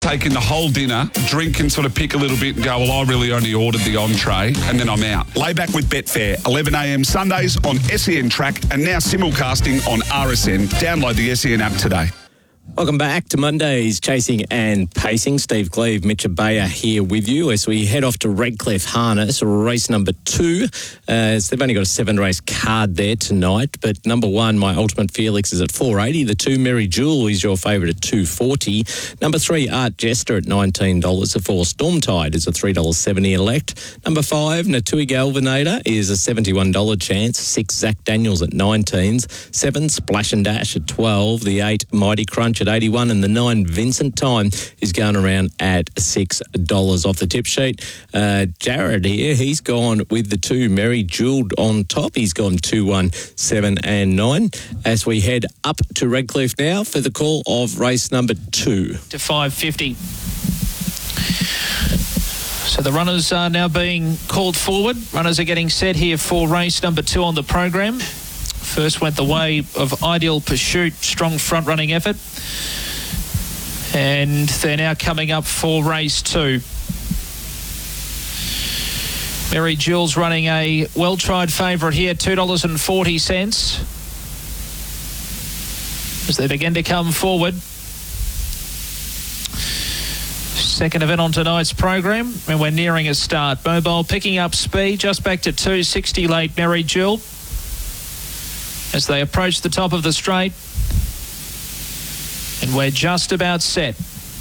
take in the whole dinner, drink and sort of pick a little bit and go, well, I really only ordered the entree, and then I'm out. Lay back with Betfair, 11 a.m. Sundays on SEN Track and now simulcasting on RSN. Download the SEN app today. Welcome back to Monday's Chasing and Pacing. Steve Cleve, Mitch Abaya here with you as we head off to Redcliffe Harness, race number 2. So they've only got a 7-race card there tonight, but number 1, My Ultimate Felix, is at $4.80. The 2, Mary Jewel, is your favourite at $2.40. Number 3, Art Jester at $19. The 4, Stormtide, is a $3.70 elect. Number 5, Natui Galvanator, is a $71 chance. 6, Zach Daniels at 19s. 7, Splash and Dash at 12. The 8, Mighty Crunch at 81, and the 9, Vincent Time, is going around at $6 off the tip sheet. Jared here, he's gone with the 2, Mary Jewel on top. He's gone 2, 1, 7 and 9. As we head up to Redcliffe now for the call of race number 2. To 5.50. So the runners are now being called forward. Runners are getting set here for race number 2 on the program. First went the way of Ideal Pursuit, strong front-running effort. And they're now coming up for race 2. Mary Jewel's running a well-tried favourite here, $2.40. As they begin to come forward. Second event on tonight's program, and we're nearing a start. Mobile picking up speed, just back to 260 late, Mary Jewel. As they approach the top of the straight. And we're just about set.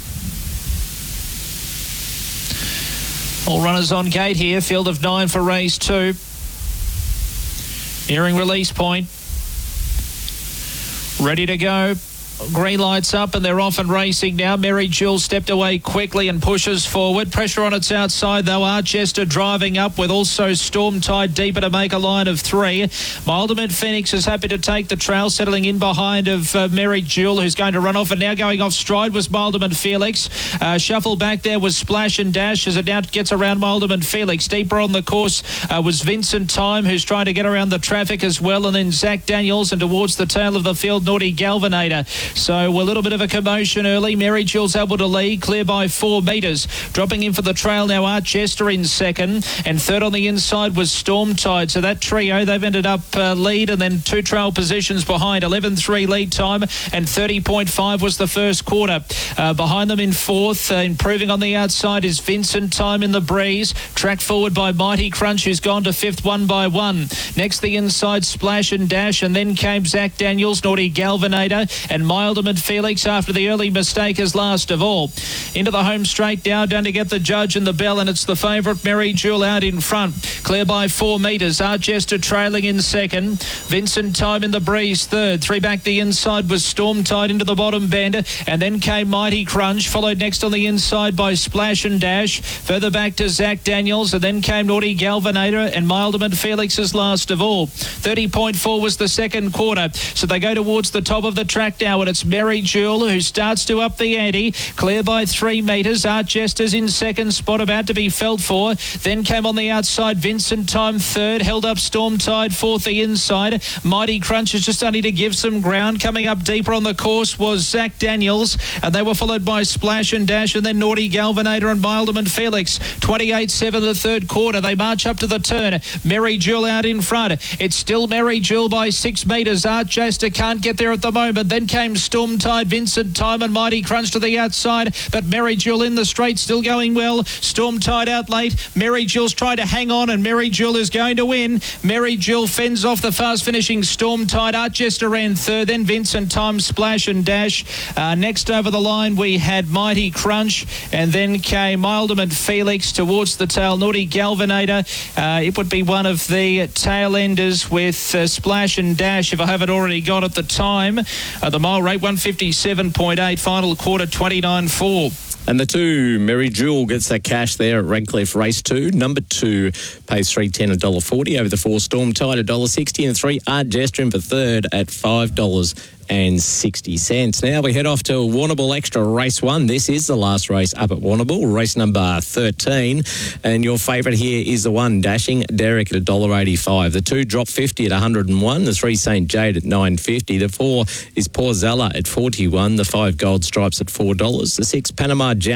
All runners on gate here. Field of 9 for race 2. Nearing release point. Ready to go. Green lights up and they're off and racing now. Mary Jewel stepped away quickly and pushes forward. Pressure on its outside though. Art Jester driving up with also Stormtide deeper to make a line of 3. My Ultimate Phoenix is happy to take the trail, settling in behind of Mary Jewel, who's going to run off, and now going off stride was My Ultimate Felix. Shuffle back there was Splash and Dash as it now gets around My Ultimate Felix. Deeper on the course was Vincent Time, who's trying to get around the traffic as well, and then Zach Daniels, and towards the tail of the field, Naughty Galvanator. So a little bit of a commotion early. Mary Jewel's able to lead, clear by 4 metres. Dropping in for the trail now, Art Jester in second. And third on the inside was Stormtide. So that trio, they've ended up lead, and then 2 trail positions behind. 11.3 lead time and 30.5 was the first quarter. Behind them in fourth, improving on the outside, is Vincent Time in the breeze. Tracked forward by Mighty Crunch, who's gone to fifth 1 by 1. Next the inside, Splash and Dash, and then came Zach Daniels, Naughty Galvanator, and My Ultimate Felix after the early mistake as last of all. Into the home straight now, down to get the judge and the bell, and it's the favourite Mary Jewel out in front. Clear by 4 metres. Art Jester trailing in second. Vincent Time in the breeze third. 3 back the inside was Stormtide into the bottom bend, and then came Mighty Crunch, followed next on the inside by Splash and Dash. Further back to Zach Daniels, and then came Naughty Galvanator, and My Ultimate Felix as last of all. 30.4 was the second quarter. So they go towards the top of the track now, and it's Mary Jewel who starts to up the ante. Clear by 3 metres. Art Jester's in second spot, about to be felt for. Then came on the outside Vincent Time third. Held up Stormtide fourth the inside. Mighty Crunch is just only to give some ground. Coming up deeper on the course was Zach Daniels, and they were followed by Splash and Dash, and then Naughty Galvanator and My Ultimate Felix. 28.7 the third quarter. They march up to the turn. Mary Jewel out in front. It's still Mary Jewel by 6 metres. Art Jester can't get there at the moment. Then came Stormtide, Vincent Time and Mighty Crunch to the outside, but Mary Jewel in the straight, still going well. Stormtide out late. Mary Jewel's trying to hang on, and Mary Jewel is going to win. Mary Jewel fends off the fast finishing Stormtide. Art Jester ran third, then Vincent Time, Splash and Dash. Next over the line we had Mighty Crunch, and then came My Ultimate Felix towards the tail. Naughty Galvanator. It would be one of the tail enders with Splash and Dash, if I haven't already got at the time. The mile rate 157.8, final quarter 29.4. And the 2, Mary Jewel, gets that cash there at Redcliffe race 2. Number 2 pays $3.10, $1.40 over the 4, Stormtide $1.60, and 3, Art Jester in for third at $5.60. Now we head off to Warrnambool Extra race 1. This is the last race up at Warrnambool, race number 13. And your favourite here is the 1, Dashing Derek at $1.85. The 2, Drop 50 at $101. The 3, St. Jade at $9.50. The 4 is Poor Zella at $41. The 5, Gold Stripes at $4. The 6, Panama Jam